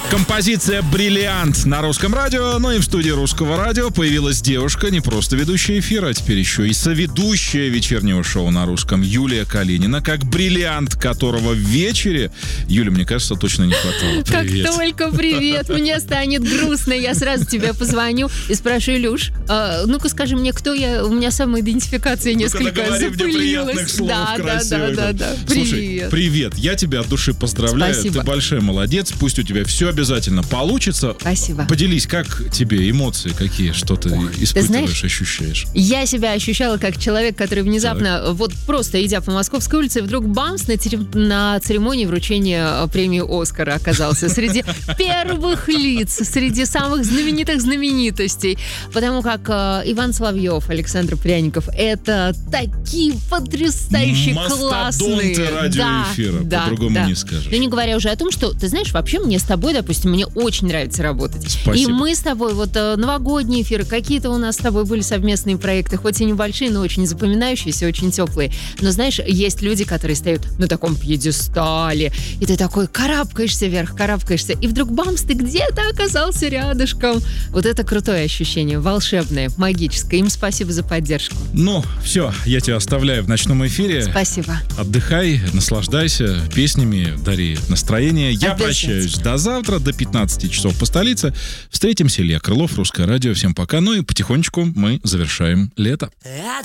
Композиция «Бриллиант» на русском радио, но и в студии русского радио появилась девушка, не просто ведущая эфира, а теперь еще и соведущая вечернего шоу на русском, Юлия Калинина, как бриллиант, которого в вечере, Юля, мне кажется, точно не хватало. Привет. Как только привет, мне станет грустно, я сразу тебе позвоню и спрошу: Илюш, ну-ка скажи мне, кто я, у меня самоидентификация несколько запылилась. Да. Слушай, привет, я тебя от души поздравляю. Спасибо. Ты большая молодец, пусть у тебя все обязательно получится. Спасибо. Поделись, как тебе эмоции, какие, что ты испытываешь, ощущаешь? Я себя ощущала как человек, который внезапно, вот просто идя по Московской улице, вдруг бамс на церемонии вручения премии «Оскара» оказался. Среди первых лиц, среди самых знаменитых знаменитостей. Потому как Иван Соловьев, Александр Пряников — это такие потрясающие, классные. Мастодонты радиоэфира, по-другому не скажешь. Ну, не говоря уже о том, что, ты знаешь, вообще мне с тобой, допустим, мне очень нравится работать. Спасибо. И мы с тобой, вот новогодние эфиры, какие-то у нас с тобой были совместные проекты, хоть и небольшие, но очень запоминающиеся, очень теплые. Но знаешь, есть люди, которые стоят на таком пьедестале, и ты такой карабкаешься вверх, карабкаешься, и вдруг бамс, ты где-то оказался рядышком. Вот это крутое ощущение, волшебное, магическое. Им спасибо за поддержку. Ну, все, я тебя оставляю в ночном эфире. Спасибо. Отдыхай, наслаждайся песнями, дари настроение. Я прощаюсь до завтра, до 15 часов по столице. Встретимся. Илья Крылов, Русское радио. Всем пока. Ну и потихонечку мы завершаем лето.